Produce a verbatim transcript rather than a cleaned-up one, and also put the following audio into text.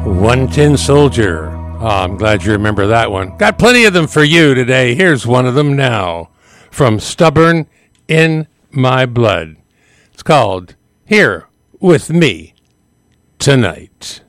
One Tin Soldier. Oh, I'm glad you remember that one. Got plenty of them for you today. Here's one of them now. From Stubborn in My Blood. It's called Here With Me Tonight.